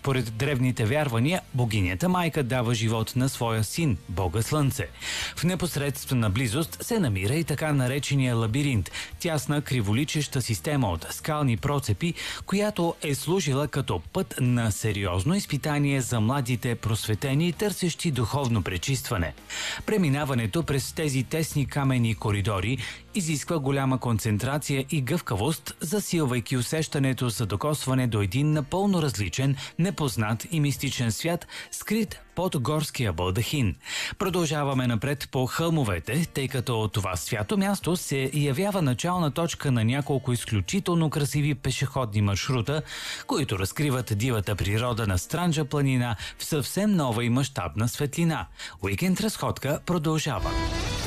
Според древните вярвания, богинята майка дава живот на своя син, бога Слънце. В непосредствена близост се намира и така наречения лабиринт, тясна криволичеща система от скални процепи, която е служила като път на сериозно изпитание за младите просветени, търсещи духовно пречистване. Преминаването през тези тесни каменни коридори изисква голяма концентрация и гъвкавост, засилвайки усещането за докосване до един напълно различен, непознат и мистичен свят, скрит под горския балдахин. Продължаваме напред по хълмовете, тъй като това свято място се явява начална точка на няколко изключително красиви пешеходни маршрута, които разкриват дивата природа на Странджа планина в съвсем нова и мащабна светлина. Уикенд разходка продължава.